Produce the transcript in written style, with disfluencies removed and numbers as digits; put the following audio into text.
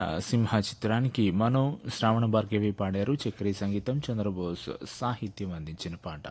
సింహ చిత్రానికి మనో శ్రావణ భార్గవి పాడారు. చక్రీ సంగీతం, చంద్రబోస్ సాహిత్యం అందించిన పాట.